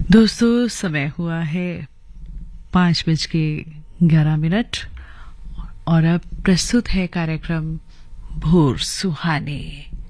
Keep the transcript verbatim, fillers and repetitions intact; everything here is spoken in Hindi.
दोस्तों समय हुआ है पाँच बज के ग्यारह मिनट और अब प्रस्तुत है कार्यक्रम भोर सुहाने।